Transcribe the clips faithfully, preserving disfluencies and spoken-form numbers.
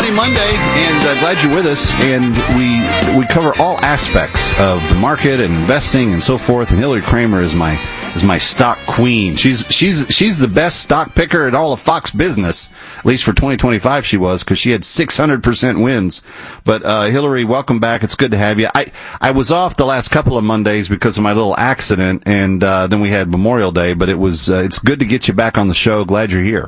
Money Monday, and uh, glad you're with us. And we we cover all aspects of the market and investing and so forth. And Hillary Kramer is my is my stock queen. She's she's she's the best stock picker in all of Fox business. At least for twenty twenty-five, she was, because she had six hundred percent wins. But uh, Hillary, welcome back. It's good to have you. I I was off the last couple of Mondays because of my little accident, and uh, then we had Memorial Day. But it was uh, it's good to get you back on the show. Glad you're here.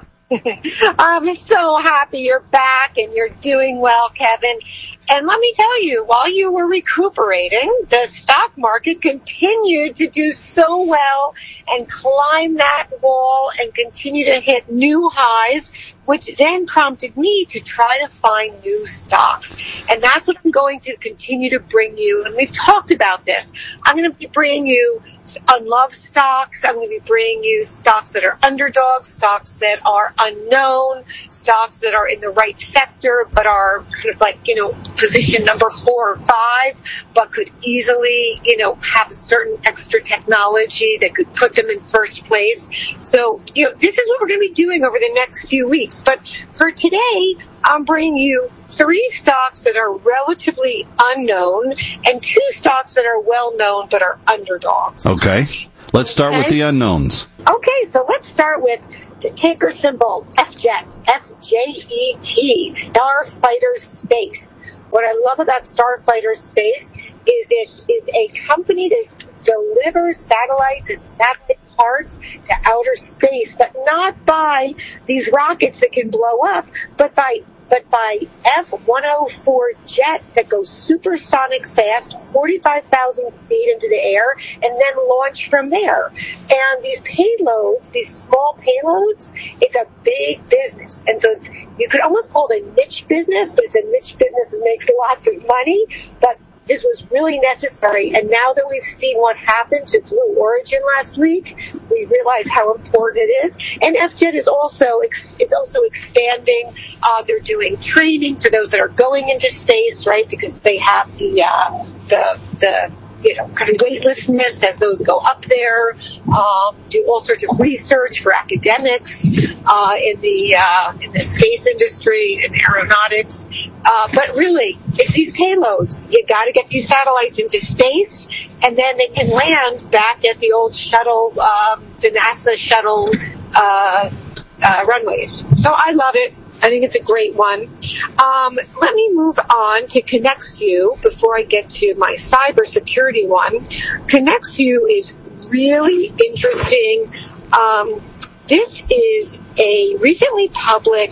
I'm so happy you're back and you're doing well, Kevin. And let me tell you, while you were recuperating, the stock market continued to do so well and climb that wall and continue to hit new highs, which then prompted me to try to find new stocks. And that's what I'm going to continue to bring you. And we've talked about this. I'm going to be bringing you unloved stocks. I'm going to be bringing you stocks that are underdogs, stocks that are unknown, stocks that are in the right sector but are kind of like, you know, position number four or five, but could easily, you know, have certain extra technology that could put them in first place. So, you know, this is what we're going to be doing over the next few weeks. But for today, I'm bringing you three stocks that are relatively unknown and two stocks that are well known but are underdogs. Okay. Let's start okay. with the unknowns. Okay, so let's start with the ticker symbol F J E T, F J E T, Starfighter Space. What I love about Starfighter Space is it is a company that delivers satellites and satellite parts to outer space, but not by these rockets that can blow up, but by but by F one oh four jets that go supersonic fast, forty-five thousand feet into the air, and then launch from there. And these payloads, these small payloads, it's a big business. And so it's, you could almost call it a niche business, but it's a niche business that makes lots of money. But this was really necessary, and now that we've seen what happened to Blue Origin last week, we realize how important it is. And F J E T is also is also expanding. Uh, they're doing training for those that are going into space, right? Because they have the uh, the the you know kind of weightlessness as those go up there. Um, do all sorts of research for academics uh, in the uh, in the space industry and aeronautics. Uh, but really, it's these payloads. You got to get these satellites into space, and then they can land back at the old shuttle, um, the NASA shuttle uh, uh, runways. So I love it. I think it's a great one. Um, let me move on to ConnexU before I get to my cybersecurity one. ConnexU is really interesting. Um, this is a recently public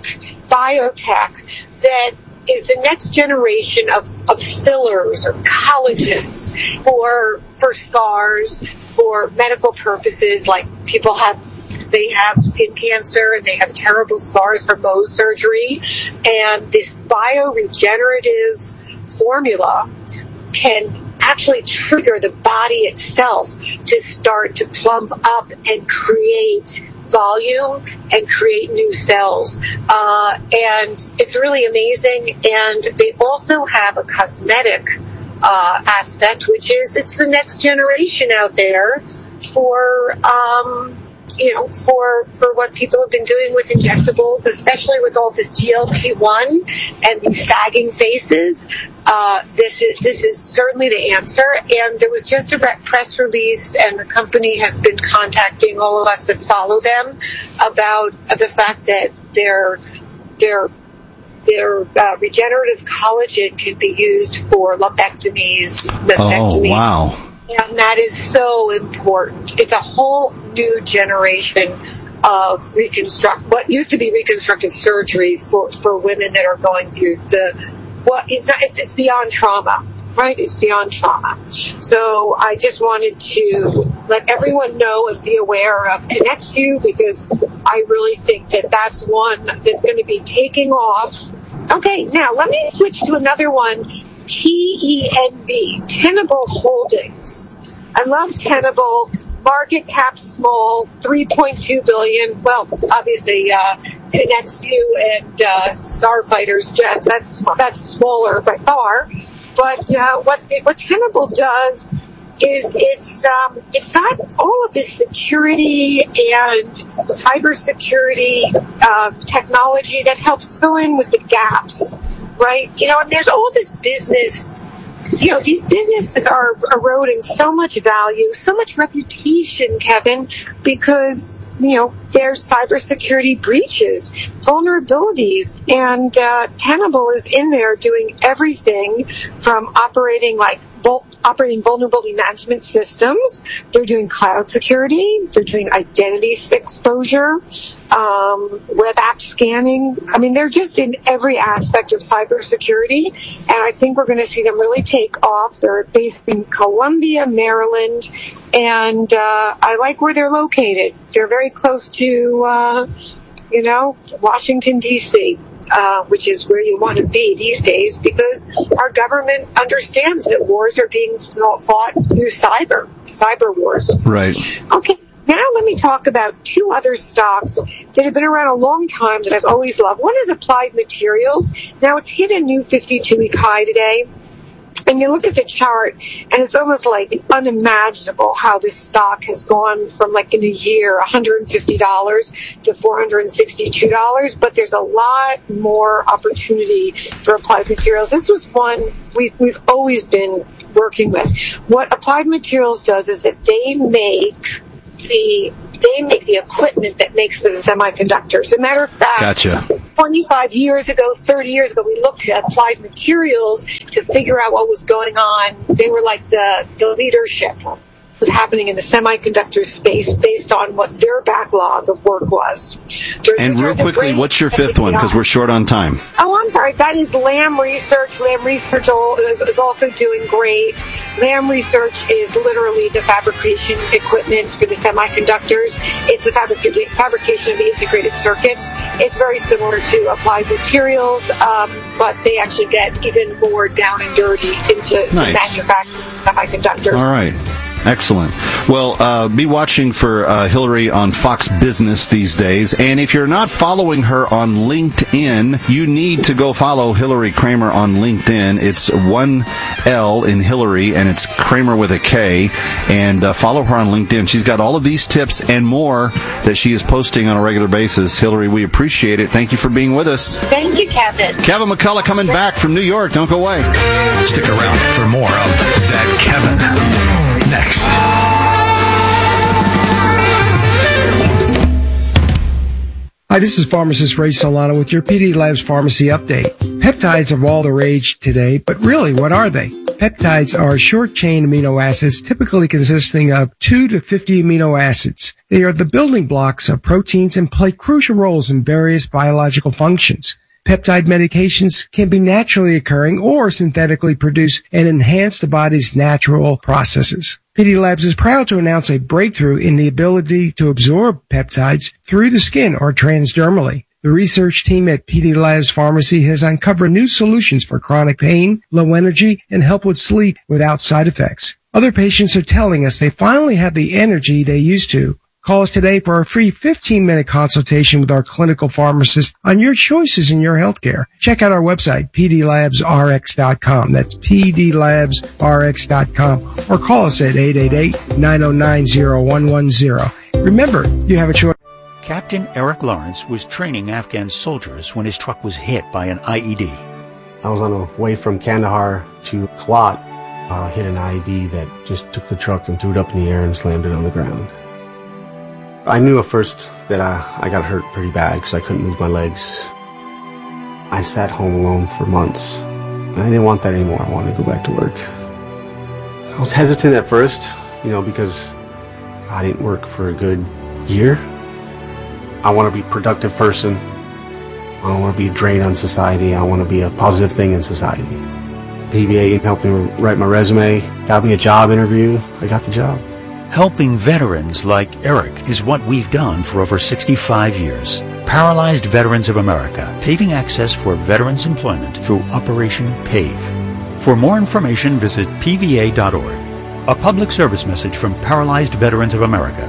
biotech that is the next generation of, of fillers or collagens for for scars, for medical purposes, like people have they have skin cancer and they have terrible scars from Mohs surgery. And this bioregenerative formula can actually trigger the body itself to start to plump up and create volume and create new cells. Uh, and it's really amazing. And they also have a cosmetic uh, aspect, which is it's the next generation out there for... Um, you know, for, for what people have been doing with injectables, especially with all this G L P one and these sagging faces. Uh, this is, this is certainly the answer. And there was just a press release, and the company has been contacting all of us that follow them about the fact that their, their, their uh, regenerative collagen can be used for lumpectomies, mastectomies. Oh, wow. And that is so important. It's a whole new generation of reconstruct, what used to be reconstructive surgery for, for women that are going through the, what is not, it's, it's beyond trauma, right? It's beyond trauma. So I just wanted to let everyone know and be aware of ConnexU, because I really think that that's one that's going to be taking off. Okay, now let me switch to another one. T E N B, Tenable Holdings. I love Tenable. Market cap small, three point two billion dollars. Well, obviously, uh, ConnexU and uh, Starfighter's jets, that's that's smaller by far. But uh, what what Tenable does is it's um, it's got all of this security and cybersecurity uh, technology that helps fill in with the gaps right? You know, and there's all this business, you know, these businesses are eroding so much value, so much reputation, Kevin, because, you know, there's cybersecurity breaches, vulnerabilities, and uh, Tenable is in there doing everything from operating like vul- operating vulnerability management systems. They're doing cloud security. They're doing identity exposure, um, web app scanning. I mean, they're just in every aspect of cybersecurity, and I think we're going to see them really take off. They're based in Columbia, Maryland, and uh, I like where they're located. They're very close to, uh, you know, Washington, D C, Uh, which is where you want to be these days, because our government understands that wars are being fought through cyber, cyber wars. Right. Okay, now let me talk about two other stocks that have been around a long time that I've always loved. One is Applied Materials. Now, it's hit a new fifty-two week high today. And you look at the chart, and it's almost like unimaginable how this stock has gone from, like, in a year, one hundred fifty dollars to four hundred sixty-two dollars. But there's a lot more opportunity for Applied Materials. This was one we've, we've always been working with. What Applied Materials does is that they make the they make the equipment that makes the semiconductors. As a matter of fact, gotcha. twenty-five years ago, thirty years ago, we looked at Applied Materials to figure out what was going on. They were like the, the leadership was happening in the semiconductor space based on what their backlog of work was. There's and real quickly, what's your fifth one? Because we're short on time. Oh, I'm sorry. That is Lam Research. Lam Research is, is also doing great. Lam Research is literally the fabrication equipment for the semiconductors. It's the fabric- fabrication of the integrated circuits. It's very similar to Applied Materials, um, but they actually get even more down and dirty into nice. manufacturing semiconductors. All right. Excellent. Well, uh, be watching for uh, Hillary on Fox Business these days. And if you're not following her on LinkedIn, you need to go follow Hillary Kramer on LinkedIn. It's one L in Hillary, and it's Kramer with a K. And uh, follow her on LinkedIn. She's got all of these tips and more that she is posting on a regular basis. Hillary, we appreciate it. Thank you for being with us. Thank you, Kevin. Kevin McCullough coming back from New York. Don't go away. Stick around for more of That Kevin. Next. Hi, this is pharmacist Ray Solano with your P D Labs Pharmacy Update. Peptides are all the rage today, but really, what are they? Peptides are short-chain amino acids typically consisting of two to fifty amino acids. They are the building blocks of proteins and play crucial roles in various biological functions. Peptide medications can be naturally occurring or synthetically produced and enhance the body's natural processes. P D Labs is proud to announce a breakthrough in the ability to absorb peptides through the skin or transdermally. The research team at P D Labs Pharmacy has uncovered new solutions for chronic pain, low energy, and help with sleep without side effects. Other patients are telling us they finally have the energy they used to. Call us today for a free fifteen minute consultation with our clinical pharmacist on your choices in your healthcare. Check out our website, p d labs r x dot com. That's p d labs r x dot com. Or call us at eight eight eight, nine oh nine, oh one one oh. Remember, you have a choice. Captain Eric Lawrence was training Afghan soldiers when his truck was hit by an I E D. I was on the way from Kandahar to Kalat, uh, hit an I E D that just took the truck and threw it up in the air and slammed it on the ground. I knew at first that I, I got hurt pretty bad because I couldn't move my legs. I sat home alone for months. I didn't want that anymore. I wanted to go back to work. I was hesitant at first, you know, because I didn't work for a good year. I want to be a productive person. I don't want to be a drain on society. I want to be a positive thing in society. P V A helped me write my resume, got me a job interview. I got the job. Helping veterans like Eric is what we've done for over sixty-five years. Paralyzed Veterans of America, paving access for veterans' employment through Operation PAVE. For more information, visit p v a dot org. A public service message from Paralyzed Veterans of America.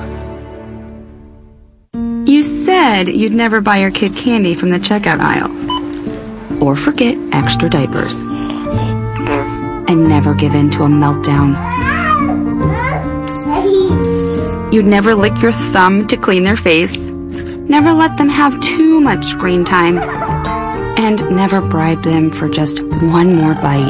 You said you'd never buy your kid candy from the checkout aisle. Or forget extra diapers. And never give in to a meltdown. You'd never lick your thumb to clean their face. Never let them have too much screen time. And never bribe them for just one more bite.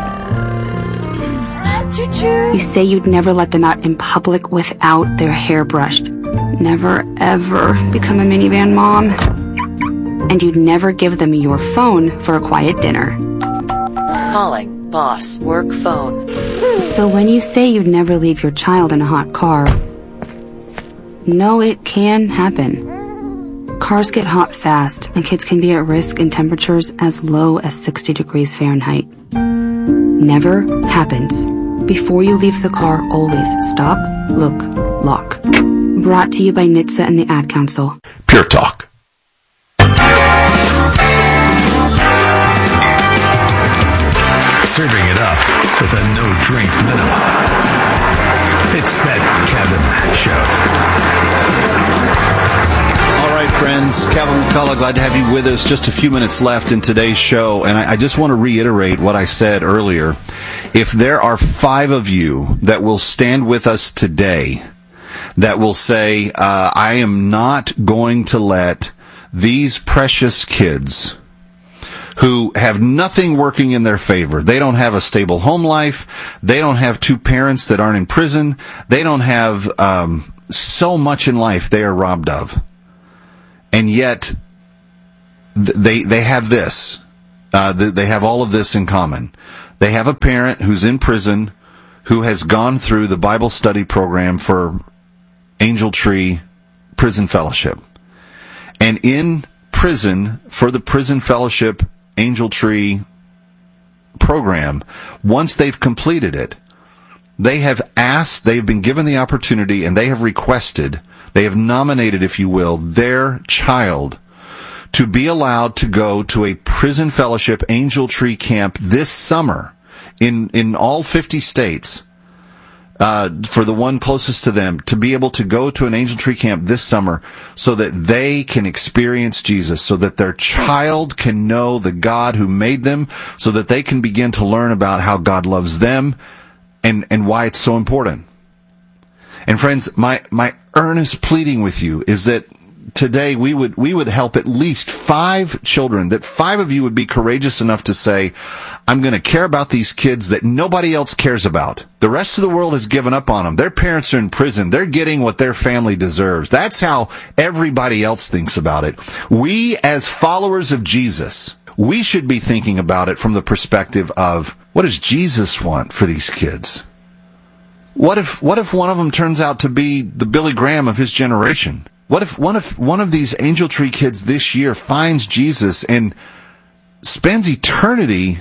You say you'd never let them out in public without their hair brushed. Never, ever become a minivan mom. And you'd never give them your phone for a quiet dinner. Calling boss work phone. So when you say you'd never leave your child in a hot car, no, it can happen. Cars get hot fast, and kids can be at risk in temperatures as low as sixty degrees Fahrenheit. Never happens. Before you leave the car, always stop, look, lock. Brought to you by N H T S A and the Ad Council. Pure Talk. Serving it up with a no-drink minimum. It's that Kevin Show. All right, friends. Kevin McCullough, glad to have you with us. Just a few minutes left in today's show, and I, I just want to reiterate what I said earlier. If there are five of you that will stand with us today, that will say, uh, I am not going to let these precious kids who have nothing working in their favor. They don't have a stable home life. They don't have two parents that aren't in prison. They don't have um, so much in life they are robbed of. And yet, th- they they have this. Uh, th- they have all of this in common. They have a parent who's in prison who has gone through the Bible study program for Angel Tree Prison Fellowship. And in prison, for the Prison Fellowship Angel Tree program, once they've completed it, they have asked, they've been given the opportunity, and they have requested, they have nominated, if you will, their child to be allowed to go to a Prison Fellowship Angel Tree camp this summer in, in all fifty states. Uh, for the one closest to them, to be able to go to an Angel Tree camp this summer so that they can experience Jesus, so that their child can know the God who made them, so that they can begin to learn about how God loves them and, and why it's so important. And friends, my, my earnest pleading with you is that today we would, we would help at least five children, that five of you would be courageous enough to say, I'm going to care about these kids that nobody else cares about. The rest of the world has given up on them. Their parents are in prison. They're getting what their family deserves. That's how everybody else thinks about it. We, as followers of Jesus, we should be thinking about it from the perspective of, what does Jesus want for these kids? What if, what if one of them turns out to be the Billy Graham of his generation? What if one of, one of these Angel Tree kids this year finds Jesus and spends eternity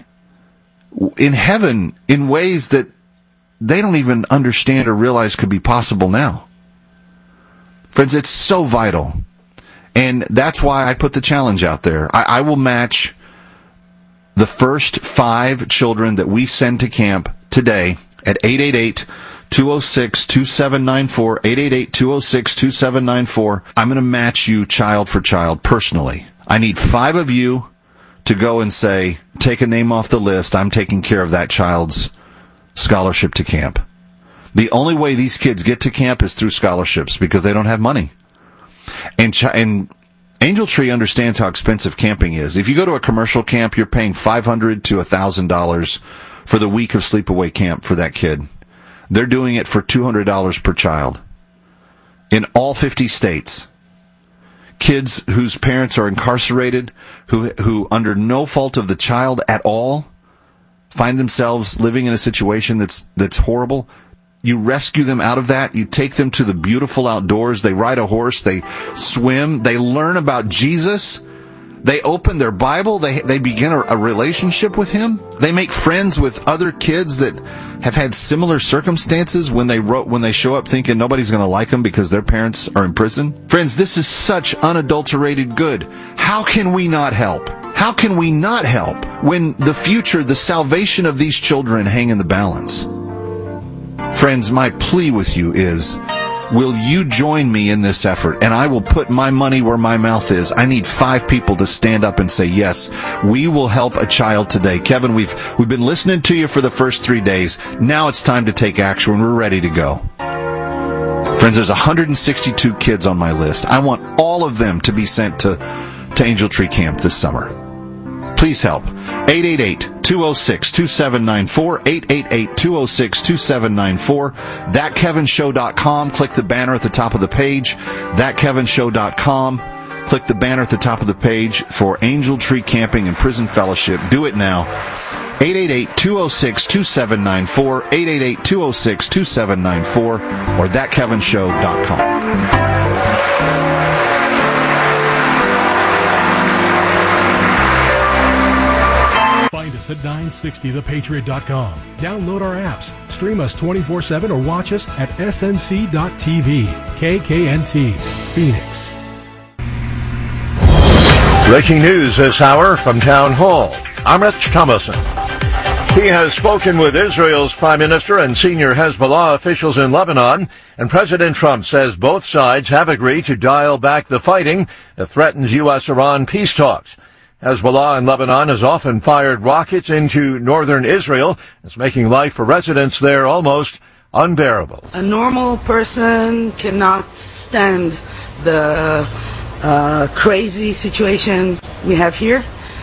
in heaven in ways that they don't even understand or realize could be possible now? Friends, it's so vital. And that's why I put the challenge out there. I, I will match the first five children that we send to camp today at eight eight eight, two oh six, two seven nine four, eight eight eight, two oh six, two seven nine four. I'm going to match you child for child personally. I need five of you to go and say, take a name off the list, I'm taking care of that child's scholarship to camp. The only way these kids get to camp is through scholarships because they don't have money. And, ch- and Angel Tree understands how expensive camping is. If you go to a commercial camp, you're paying five hundred dollars to one thousand dollars for the week of sleepaway camp for that kid. They're doing it for two hundred dollars per child in all fifty states. Kids whose parents are incarcerated, who who under no fault of the child at all, find themselves living in a situation that's that's horrible. You rescue them out of that. You take them to the beautiful outdoors. They ride a horse. They swim. They learn about Jesus. They open their Bible. They they begin a, a relationship with Him. They make friends with other kids that have had similar circumstances when they wrote, when they show up thinking nobody's going to like them because their parents are in prison. Friends, this is such unadulterated good. How can we not help? How can we not help when the future, the salvation of these children hang in the balance? Friends, my plea with you is, will you join me in this effort? And I will put my money where my mouth is. I need five people to stand up and say, yes, we will help a child today. Kevin, we've we've been listening to you for the first three days. Now it's time to take action. We're ready to go. Friends, there's one hundred sixty-two kids on my list. I want all of them to be sent to, to Angel Tree Camp this summer. Please Please help. eight eight eight, two oh six, two seven nine four, eight eight eight, two oh six, two seven nine four, that kevin show dot com. Click the banner at the top of the page, that kevin show dot com. Click the banner at the top of the page for Angel Tree Camping and Prison Fellowship. Do it now. eight eight eight, two oh six, two seven nine four, eight eight eight, two oh six, two seven nine four, or that kevin show dot com. Find us at nine sixty the patriot dot com. Download our apps, stream us twenty-four seven, or watch us at s n c dot t v. K K N T, Phoenix. Breaking news this hour from Town Hall. I'm Rich Thomason. He has spoken with Israel's Prime Minister and senior Hezbollah officials in Lebanon, and President Trump says both sides have agreed to dial back the fighting that threatens U S Iran peace talks. Hezbollah in Lebanon has often fired rockets into northern Israel. It's making life for residents there almost unbearable. A normal person cannot stand the uh, crazy situation we have here.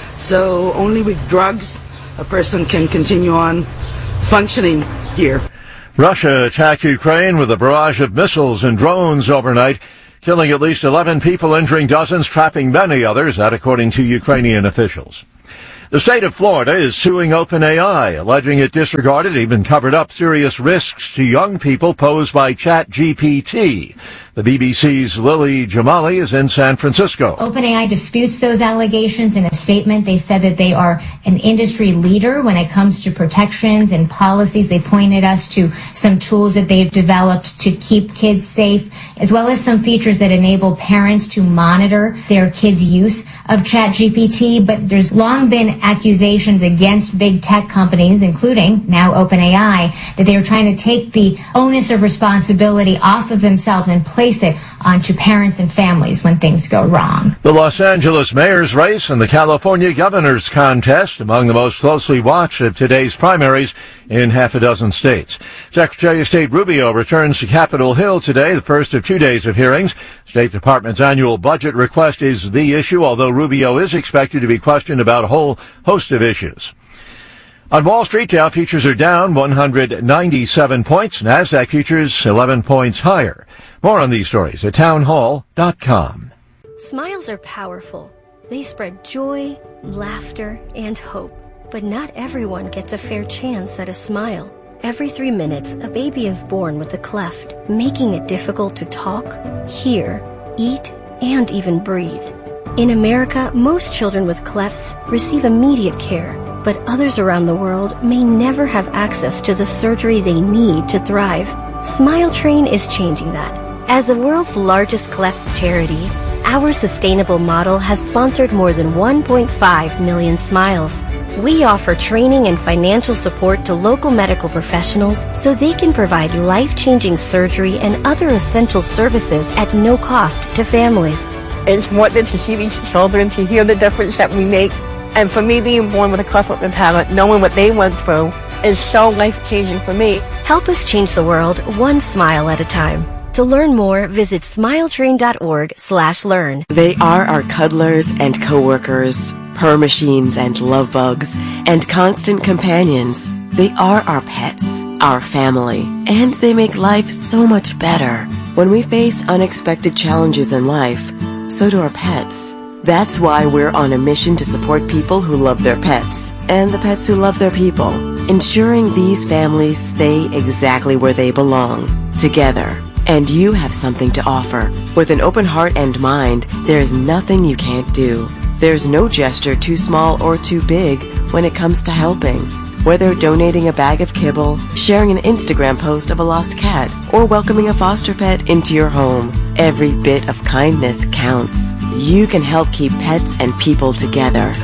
So only with drugs a person can continue on functioning here. Russia attacked Ukraine with a barrage of missiles and drones overnight, killing at least eleven people, injuring dozens, trapping many others, that according to Ukrainian officials. The state of Florida is suing OpenAI, alleging it disregarded, even covered up serious risks to young people posed by ChatGPT. The B B C's Lily Jamali is in San Francisco. OpenAI disputes those allegations. In a statement, they said that they are an industry leader when it comes to protections and policies. They pointed us to some tools that they've developed to keep kids safe, as well as some features that enable parents to monitor their kids' use of ChatGPT. But there's long been accusations against big tech companies, including now OpenAI, that they are trying to take the onus of responsibility off of themselves and place it onto parents and families when things go wrong. The Los Angeles mayor's race and the California governor's contest among the most closely watched of today's primaries in half a dozen states. Secretary of State Rubio returns to Capitol Hill today, the first of two days of hearings. State Department's annual budget request is the issue, although Rubio is expected to be questioned about a whole host of issues. On Wall Street, Dow futures are down one hundred ninety-seven points. NASDAQ futures eleven points higher. More on these stories at town hall dot com. Smiles are powerful. They spread joy, laughter, and hope. But not everyone gets a fair chance at a smile. Every three minutes, a baby is born with a cleft, making it difficult to talk, hear, eat, and even breathe. In America, most children with clefts receive immediate care, but others around the world may never have access to the surgery they need to thrive. Smile Train is changing that. As the world's largest cleft charity, our sustainable model has sponsored more than one point five million smiles. We offer training and financial support to local medical professionals so they can provide life-changing surgery and other essential services at no cost to families. It's wonderful to see these children, to hear the difference that we make. And for me, being born with a cleft lip and palate, knowing what they went through, is so life-changing for me. Help us change the world one smile at a time. To learn more, visit smiletrain.org slash learn. They are our cuddlers and coworkers, purr machines and love bugs, and constant companions. They are our pets, our family, and they make life so much better. When we face unexpected challenges in life, so do our pets. That's why we're on a mission to support people who love their pets and the pets who love their people, ensuring these families stay exactly where they belong, together. And you have something to offer. With an open heart and mind, there's nothing you can't do. There's no gesture too small or too big when it comes to helping. Whether donating a bag of kibble, sharing an Instagram post of a lost cat, or welcoming a foster pet into your home, every bit of kindness counts. You can help keep pets and people together.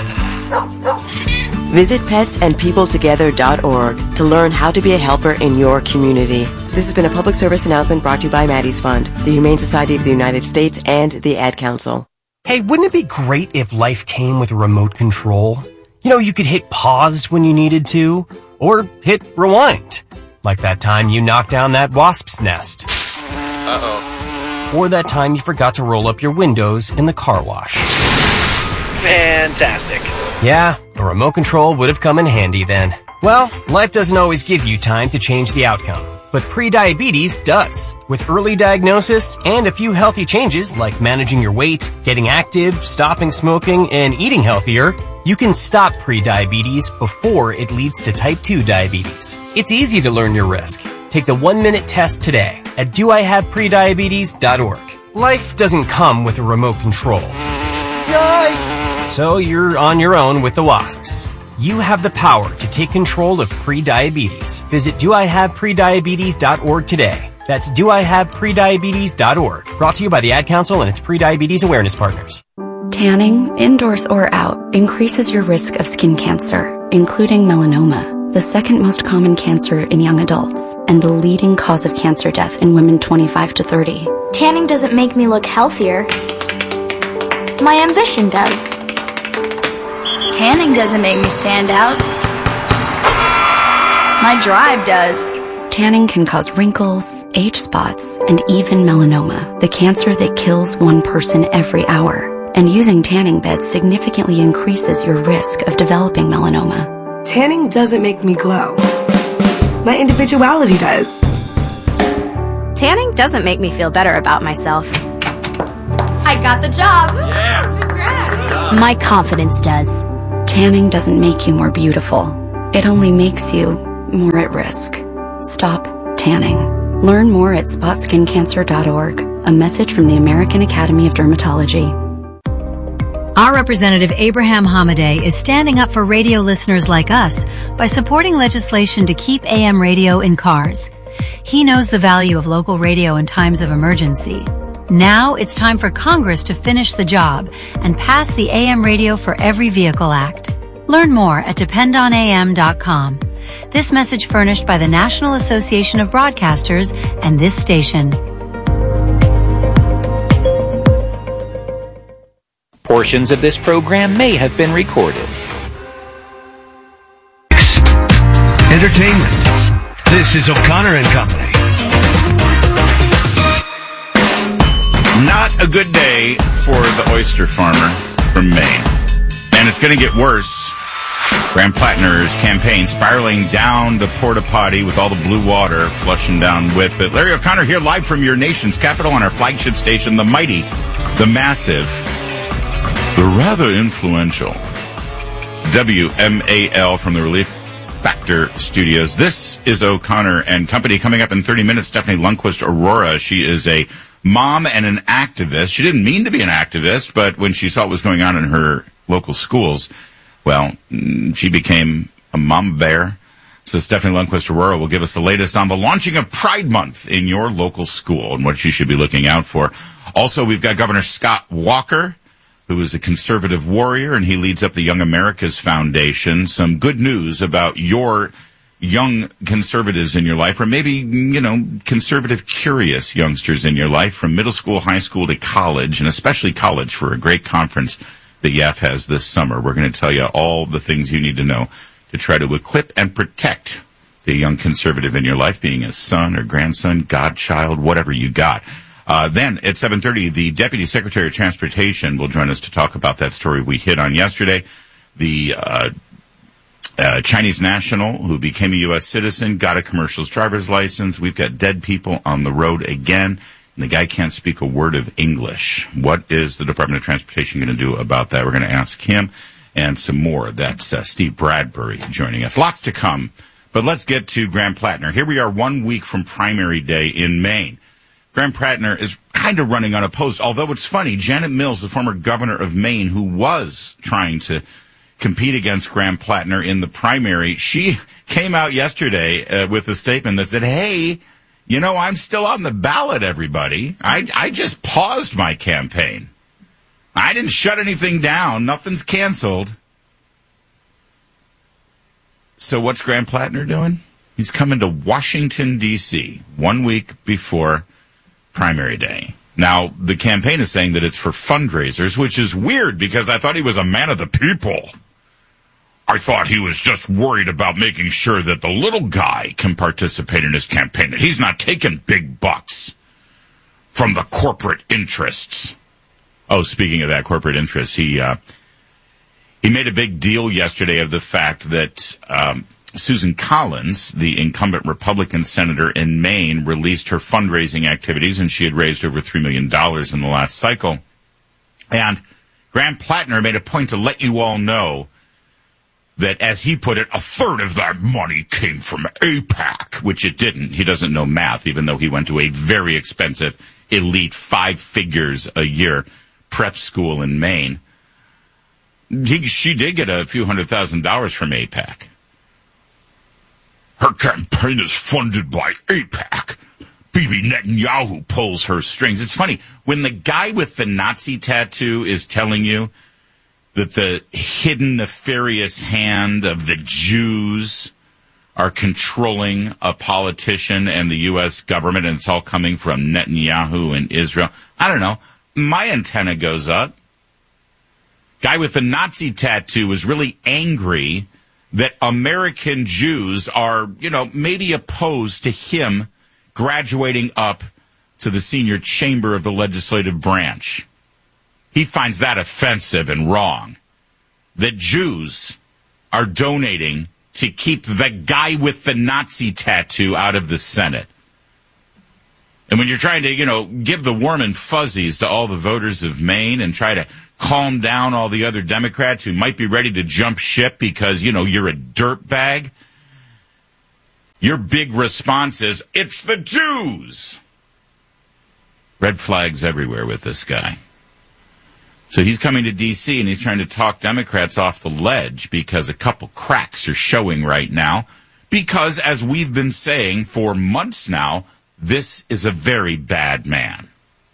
Visit pets and people together dot org to learn how to be a helper in your community. This has been a public service announcement brought to you by Maddie's Fund, the Humane Society of the United States, and the Ad Council. Hey, wouldn't it be great if life came with a remote control? You know, you could hit pause when you needed to, or hit rewind. Like that time you knocked down that wasp's nest. Uh-oh. Or that time you forgot to roll up your windows in the car wash. Fantastic. Yeah, a remote control would have come in handy then. Well, life doesn't always give you time to change the outcome, but prediabetes does. With early diagnosis and a few healthy changes like managing your weight, getting active, stopping smoking, and eating healthier, you can stop prediabetes before it leads to type two diabetes. It's easy to learn your risk. Take the one-minute test today at do I have prediabetes dot org. Life doesn't come with a remote control. Yikes! So you're on your own with the wasps. You have the power to take control of prediabetes. Visit do I have prediabetes dot org today. That's do I have prediabetes dot org. Brought to you by the Ad Council and its prediabetes awareness partners. Tanning, indoors or out, increases your risk of skin cancer, including melanoma, the second most common cancer in young adults, and the leading cause of cancer death in women twenty-five to thirty. Tanning doesn't make me look healthier. My ambition does. Tanning doesn't make me stand out. My drive does. Tanning can cause wrinkles, age spots, and even melanoma, the cancer that kills one person every hour. And using tanning beds significantly increases your risk of developing melanoma. Tanning doesn't make me glow. My individuality does. Tanning doesn't make me feel better about myself. I got the job. Yeah. Congrats. My confidence does. Tanning doesn't make you more beautiful. It only makes you more at risk. Stop tanning. Learn more at spot skin cancer dot org. A message from the American Academy of Dermatology. Our representative Abraham Hamadeh is standing up for radio listeners like us by supporting legislation to keep A M radio in cars. He knows the value of local radio in times of emergency. Now it's time for Congress to finish the job and pass the A M Radio for Every Vehicle Act. Learn more at depend on A M dot com. This message furnished by the National Association of Broadcasters and this station. Portions of this program may have been recorded. Entertainment. This is O'Connor and Company. Not a good day for the oyster farmer from Maine. And it's going to get worse. Graham Plattner's campaign spiraling down the porta potty with all the blue water flushing down with it. Larry O'Connor here live from your nation's capital on our flagship station, the mighty, the massive, the rather influential W M A L from the Relief Factor Studios. This is O'Connor and Company. Coming up in thirty minutes, Stephanie Lundquist Aurora. She is a mom and an activist. She didn't mean to be an activist, but when she saw what was going on in her local schools, well, she became a mama bear. So Stephanie Lundquist Aurora will give us the latest on the launching of Pride Month in your local school and what you should be looking out for. Also, we've got Governor Scott Walker, who is a conservative warrior, and he leads up the Young Americas Foundation. Some good news about your young conservatives in your life, or maybe, you know, conservative curious youngsters in your life, from middle school, high school to college, and especially college, for a great conference that Y A F has this summer. We're going to tell you all the things you need to know to try to equip and protect the young conservative in your life, being a son or grandson, godchild, whatever you got. Uh, then at seven thirty, the Deputy Secretary of Transportation will join us to talk about that story we hit on yesterday. The uh, uh, Chinese national who became a U S citizen, got a commercial driver's license. We've got dead people on the road again, and the guy can't speak a word of English. What is the Department of Transportation going to do about that? We're going to ask him and some more. That's uh, Steve Bradbury joining us. Lots to come, but let's get to Graham Plattner. Here we are one week from primary day in Maine. Graham Plattner is kind of running unopposed, although it's funny, Janet Mills, the former governor of Maine, who was trying to compete against Graham Plattner in the primary, she came out yesterday uh, with a statement that said, hey, you know, I'm still on the ballot, everybody. I, I just paused my campaign. I didn't shut anything down. Nothing's canceled. So what's Graham Plattner doing? He's coming to Washington, D C one week before primary day. Now, the campaign is saying that it's for fundraisers, which is weird because I thought he was a man of the people. I thought he was just worried about making sure that the little guy can participate in his campaign, that he's not taking big bucks from the corporate interests. Oh, speaking of that corporate interest, he uh, He made a big deal yesterday of the fact that um, Susan Collins, the incumbent Republican senator in Maine, released her fundraising activities, and she had raised over three million dollars in the last cycle. And Graham Plattner made a point to let you all know that, as he put it, a third of that money came from AIPAC, which it didn't. He doesn't know math, even though he went to a very expensive, elite, five figures a year prep school in Maine. He, she did get a few hundred thousand dollars from AIPAC. Her campaign is funded by AIPAC. Bibi Netanyahu pulls her strings. It's funny, when the guy with the Nazi tattoo is telling you that the hidden nefarious hand of the Jews are controlling a politician and the U S government, and it's all coming from Netanyahu and Israel, I don't know, my antenna goes up. Guy with the Nazi tattoo is really angry that American Jews are, you know, maybe opposed to him graduating up to the senior chamber of the legislative branch. He finds that offensive and wrong. That Jews are donating to keep the guy with the Nazi tattoo out of the Senate. And when you're trying to, you know, give the warm and fuzzies to all the voters of Maine and try to calm down all the other Democrats who might be ready to jump ship because, you know, you're a dirtbag, your big response is, it's the Jews. Red flags everywhere with this guy. So he's coming to D C and he's trying to talk Democrats off the ledge because a couple cracks are showing right now. Because, as we've been saying for months now, this is a very bad man.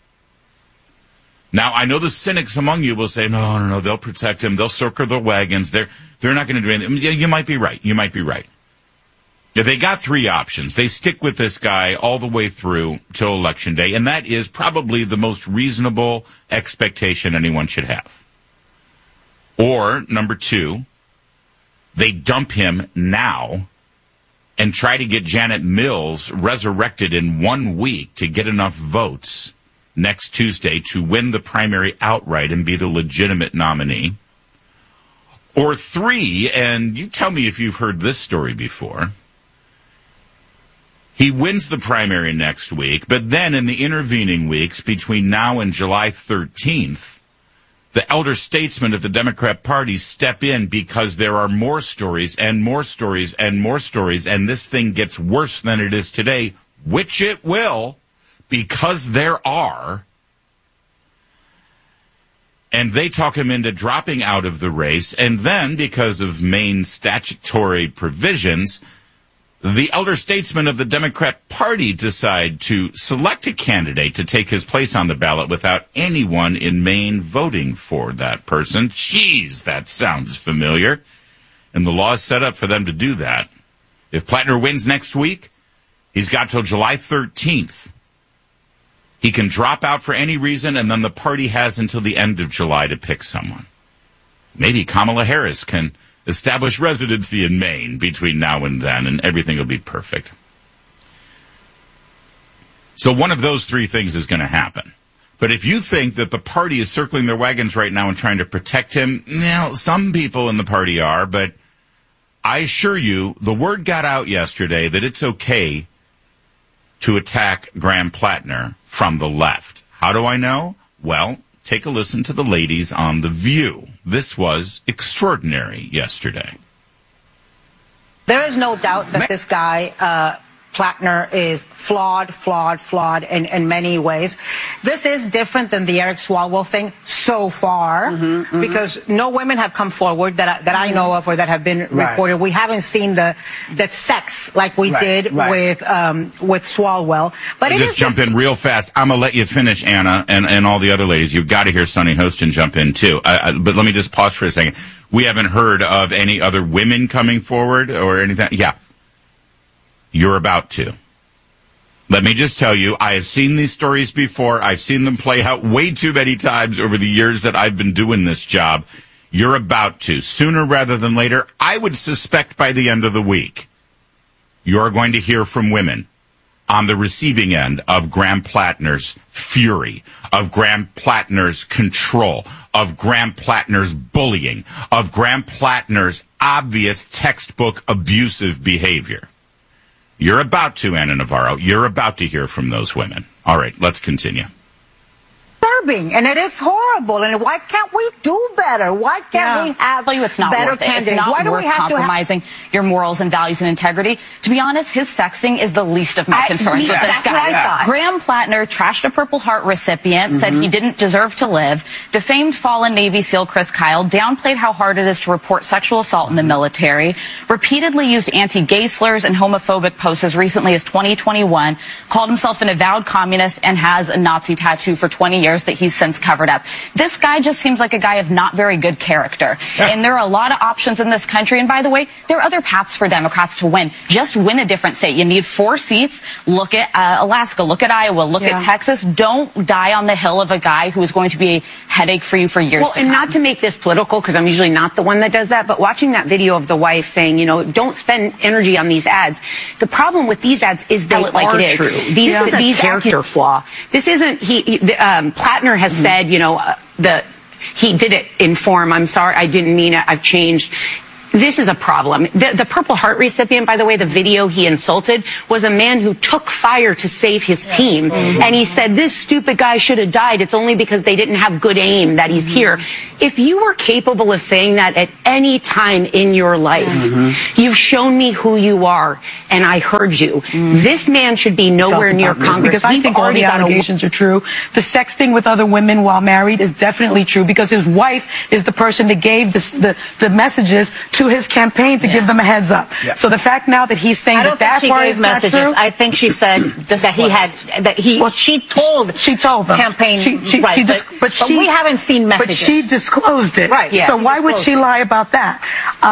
Now, I know the cynics among you will say, no, no, no, they'll protect him. They'll circle their wagons. They're, they're not going to do anything. Yeah, you might be right. You might be right. Yeah, they got three options. They stick with this guy all the way through till Election Day, and that is probably the most reasonable expectation anyone should have. Or, number two, they dump him now and try to get Janet Mills resurrected in one week to get enough votes next Tuesday to win the primary outright and be the legitimate nominee. Or three, and you tell me if you've heard this story before, he wins the primary next week, but then in the intervening weeks between now and July thirteenth, the elder statesmen of the Democrat Party step in because there are more stories and more stories and more stories, and this thing gets worse than it is today, which it will, because there are. And they talk him into dropping out of the race, and then, because of Maine statutory provisions, the elder statesmen of the Democrat Party decide to select a candidate to take his place on the ballot without anyone in Maine voting for that person. Jeez, that sounds familiar. And the law is set up for them to do that. If Plattner wins next week, he's got till July thirteenth. He can drop out for any reason, and then the party has until the end of July to pick someone. Maybe Kamala Harris can establish residency in Maine between now and then, and everything will be perfect. So one of those three things is going to happen. But if you think that the party is circling their wagons right now and trying to protect him, well, some people in the party are, but I assure you, the word got out yesterday that it's okay to attack Graham Plattner from the left. How do I know? Well, take a listen to the ladies on The View. This was extraordinary yesterday. There is no doubt that this guy, uh, Plattner, is flawed, flawed, flawed in, in many ways. This is different than the Eric Swalwell thing so far, mm-hmm, mm-hmm. because no women have come forward that I, that I know of or that have been right. reported. We haven't seen the the sex like we right, did right. with um, with Swalwell. But it just is jump just, in real fast. I'm gonna let you finish, Anna, and, and all the other ladies. You've got to hear Sunny Hostin jump in too. I, I, but let me just pause for a second. We haven't heard of any other women coming forward or anything. Yeah. You're about to. Let me just tell you, I have seen these stories before. I've seen them play out way too many times over the years that I've been doing this job. You're about to. Sooner rather than later, I would suspect by the end of the week, you're going to hear from women on the receiving end of Graham Plattner's fury, of Graham Plattner's control, of Graham Plattner's bullying, of Graham Plattner's obvious textbook abusive behavior. You're about to, Ana Navarro. You're about to hear from those women. All right, let's continue. And it is horrible. And why can't we do better? Why can't yeah. we have I'll tell you it's not better worth it. candidates? It's not why do worth we have compromising to have... your morals and values and integrity. To be honest, his sexting is the least of my I, concerns yeah, with this that's guy. What I thought. Graham Plattner trashed a Purple Heart recipient, Mm-hmm. said he didn't deserve to live, defamed fallen Navy SEAL Chris Kyle, downplayed how hard it is to report sexual assault in the military, repeatedly used anti-gay slurs and homophobic posts as recently as twenty twenty-one, called himself an avowed communist, and has a Nazi tattoo for twenty years that he's since covered up. This guy just seems like a guy of not very good character. Yeah. And there are a lot of options in this country. And by the way, there are other paths for Democrats to win. Just win a different state. You need four seats. Look at uh, Alaska. Look at Iowa. Look yeah. at Texas. Don't die on the hill of a guy who is going to be a headache for you for years well, to and come. Not to make this political, because I'm usually not the one that does that, but watching that video of the wife saying, you know, don't spend energy on these ads. The problem with these ads is they Tell it like are it is. true. These, Yeah. these, these character flaw. This isn't, he, he the, um, Plattner has mm-hmm. said, you know, uh, the, he did it in form. I'm sorry, I didn't mean it. I've changed. This is a problem. The, the Purple Heart recipient, by the way, the video he insulted, was a man who took fire to save his yeah. team. Mm-hmm. And he said, this stupid guy should have died. It's only because they didn't have good aim that he's mm-hmm. here. If you were capable of saying that at any time in your life, mm-hmm. you've shown me who you are, and I heard you. Mm-hmm. This man should be nowhere near Congress. Because I think all the allegations are true. The sexting with other women while married is definitely true, because his wife is the person that gave the, the, the messages to his campaign to yeah. give them a heads up. Yeah. So the fact now that he's saying I don't that think that part she is gave messages. not true. I think she said that he had that he well, she told she told them campaign she, she, right, she but, but, but, she, but we haven't seen messages. But she disclosed it. Right. Yeah, so why would she lie about that? Um,